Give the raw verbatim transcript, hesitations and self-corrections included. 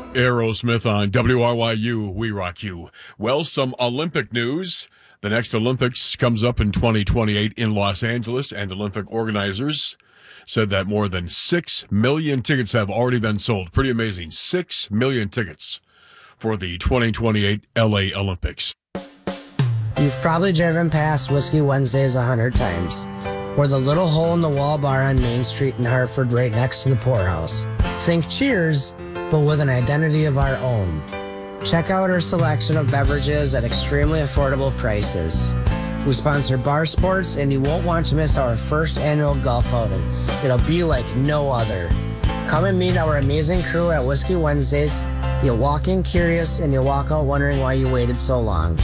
Aerosmith on W R Y U, We Rock You. Well, some Olympic news. The next Olympics comes up in twenty twenty-eight in Los Angeles, and Olympic organizers said that more than six million tickets have already been sold. Pretty amazing. six million tickets for the twenty twenty-eight L A Olympics. You've probably driven past Whiskey Wednesdays a hundred times. We're the little hole-in-the-wall bar on Main Street in Hartford right next to the poorhouse. Think Cheers, but with an identity of our own. Check out our selection of beverages at extremely affordable prices. We sponsor bar sports, and you won't want to miss our first annual golf outing. It'll be like no other. Come and meet our amazing crew at Whiskey Wednesdays. You'll walk in curious, and you'll walk out wondering why you waited so long.